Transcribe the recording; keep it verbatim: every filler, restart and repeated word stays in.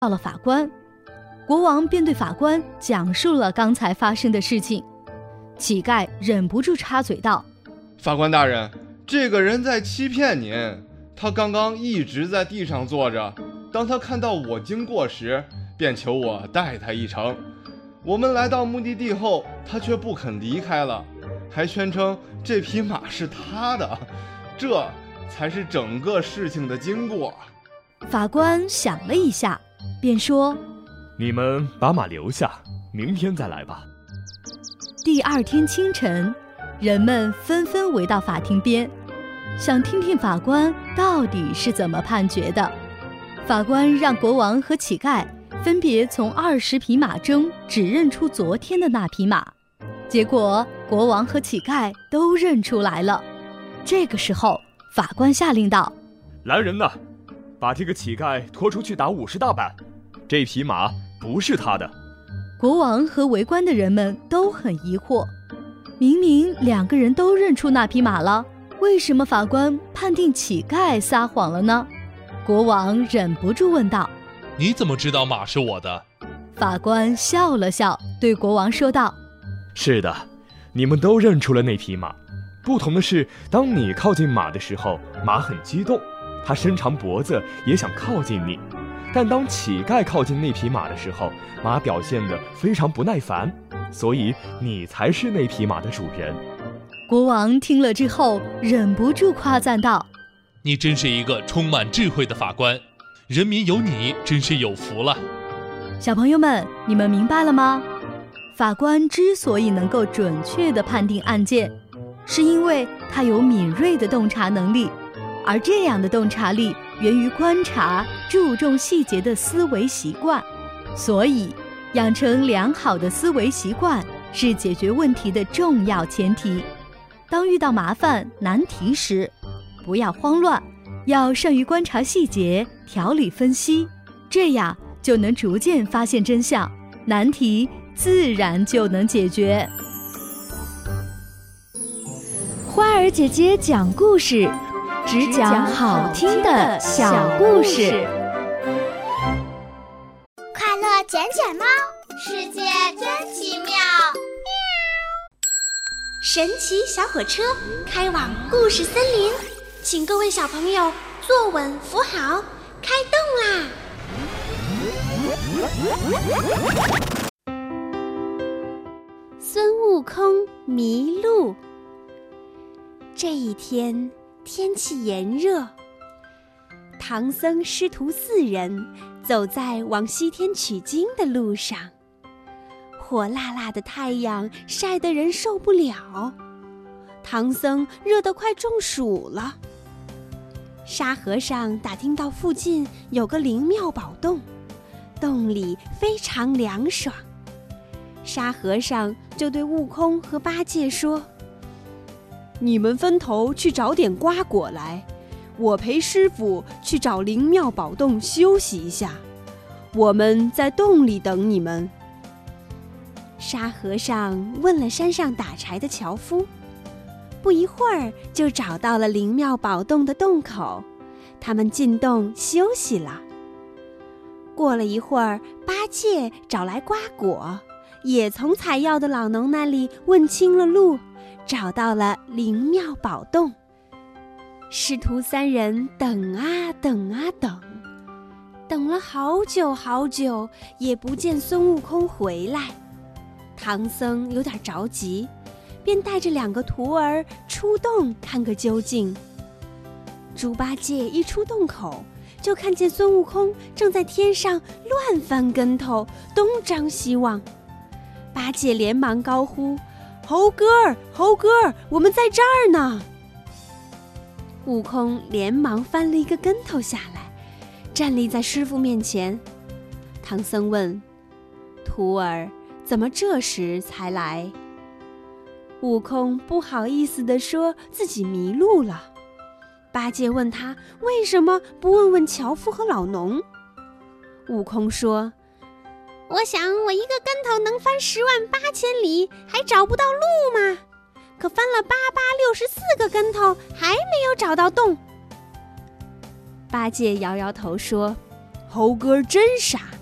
到了法官，国王便对法官讲述了刚才发生的事情。乞丐忍不住插嘴道： 法官大人，这个人在欺骗您，他刚刚一直在地上坐着，当他看到我经过时，便求我带他一程。我们来到目的地后，他却不肯离开了，还宣称这匹马是他的，这才是整个事情的经过。 法官想了一下，便说： 你们把马留下，明天再来吧。 第二天清晨，人们纷纷围到法庭边，想听听法官到底是怎么判决的。法官让国王和乞丐分别从二十匹马中指认出昨天的那匹马，结果国王和乞丐都认出来了。这个时候，法官下令道： 来人呐，把这个乞丐拖出去打五十大板，这匹马不是他的。 国王和围观的人们都很疑惑，明明两个人都认出那匹马了，为什么法官判定乞丐撒谎了呢？国王忍不住问道： 你怎么知道马是我的？ 法官笑了笑，对国王说道： 是的，你们都认出了那匹马，不同的是，当你靠近马的时候，马很激动，它伸长脖子也想靠近你，但当乞丐靠近那匹马的时候，马表现得非常不耐烦，所以你才是那匹马的主人。 国王听了之后，忍不住夸赞道： 你真是一个充满智慧的法官，人民有你真是有福了。 小朋友们，你们明白了吗？法官之所以能够准确地判定案件，是因为他有敏锐的洞察能力，而这样的洞察力源于观察、注重细节的思维习惯。所以，养成良好的思维习惯是解决问题的重要前提。当遇到麻烦、难题时，不要慌乱，要善于观察细节，条理分析，这样就能逐渐发现真相，难题自然就能解决。 花儿姐姐讲故事，只讲好听的小故事。 快乐捡捡猫，世界真奇妙。神奇小火车开往故事森林，请各位小朋友坐稳扶好，开动啦！孙悟空迷路。这一天天气炎热，唐僧师徒四人走在往西天取经的路上，火辣辣的太阳晒得人受不了，唐僧热得快中暑了。沙和尚打听到附近有个灵庙宝洞，洞里非常凉爽。沙和尚就对悟空和八戒说：你们分头去找点瓜果来，我陪师傅去找灵庙宝洞休息一下，我们在洞里等你们。沙和尚问了山上打柴的樵夫，不一会儿就找到了灵庙宝洞的洞口，他们进洞休息了。过了一会儿，八戒找来瓜果，也从采药的老农那里问清了路，找到了灵庙宝洞。师徒三人等啊等啊等，等了好久好久，也不见孙悟空回来。唐僧有点着急，便带着两个徒儿出洞看个究竟。猪八戒一出洞口，就看见孙悟空正在天上乱翻跟头，东张西望。八戒连忙高呼：猴哥儿，猴哥儿，我们在这儿呢！悟空连忙翻了一个跟头下来，站立在师父面前。唐僧问：徒儿，怎么这时才来？悟空不好意思地说自己迷路了。八戒问他为什么不问问樵夫和老农。悟空说：我想我一个跟头能翻十万八千里，还找不到路吗？可翻了八八六十四个跟头，还没有找到洞。八戒摇摇头说： 猴哥真傻，